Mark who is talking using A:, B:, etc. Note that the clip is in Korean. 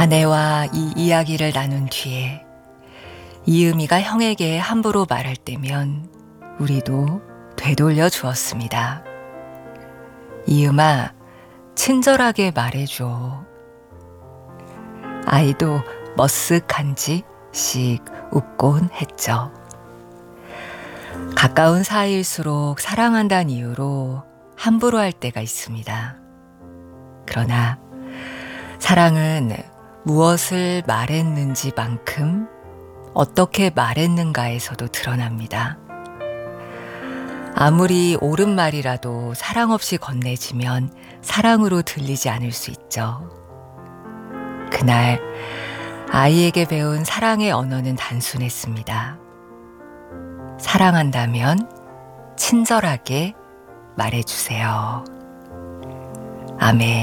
A: 아내와 이 이야기를 나눈 뒤에 이음이가 형에게 함부로 말할 때면 우리도 되돌려 주었습니다. 이음아, 친절하게 말해줘. 아이도 머쓱한지씩 웃곤 했죠. 가까운 사이일수록 사랑한다는 이유로 함부로 할 때가 있습니다. 그러나 사랑은 무엇을 말했는지만큼 어떻게 말했는가에서도 드러납니다. 아무리 옳은 말이라도 사랑 없이 건네지면 사랑으로 들리지 않을 수 있죠. 그날 아이에게 배운 사랑의 언어는 단순했습니다. 사랑한다면 친절하게 말해주세요. 아멘.